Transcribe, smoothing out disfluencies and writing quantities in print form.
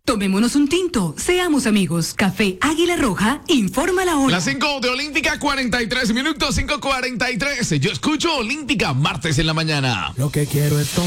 Tomémonos un tinto, seamos amigos. Café Águila Roja, informa la hora. Las 5 de Olímpica, 43 minutos, 5:43. Yo escucho Olímpica, martes en la mañana. Lo que quiero es